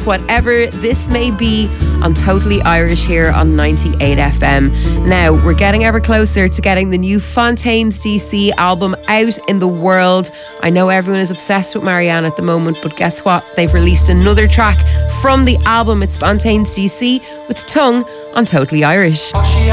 whatever this may be, on Totally Irish here on 98 FM. Now, we're getting ever closer to getting the new Fontaines DC album out in the world. I know everyone is obsessed with Marianne at the moment, but guess what? They've released another track from the album. It's Fontaines DC with Tongue on Totally Irish.